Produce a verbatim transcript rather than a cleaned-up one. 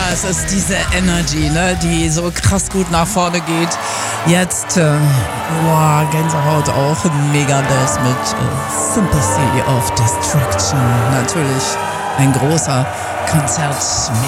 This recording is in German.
es ist diese Energy, ne, die so krass gut nach vorne geht. Jetzt, äh, boah, Gänsehaut auch, Megadeth mit äh, Sympathy of Destruction. Natürlich ein großer Konzert mit